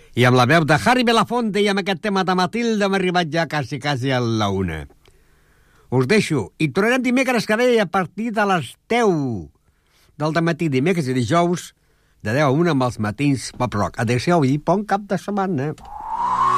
I amb la veu de Harry Belafonte i amb aquest tema de Matilda hem arribat ja quasi a la 1. Us deixo i tornarem dimecres que ve a partir de les 10 del dematí, dimecres i dijous, de 10 a 1 amb els matins pop rock. Adéu-siau i bon cap de setmana.